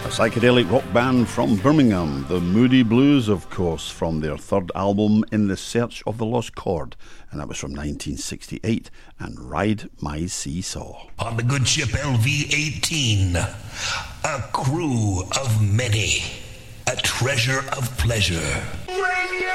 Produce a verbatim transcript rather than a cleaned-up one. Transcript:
Psychedelic rock band from Birmingham, the Moody Blues, of course, from their third album, In the Search of the Lost Chord, and that was from nineteen sixty-eight, and Ride My Seesaw. On the good ship L V eighteen, a crew of many, a treasure of pleasure.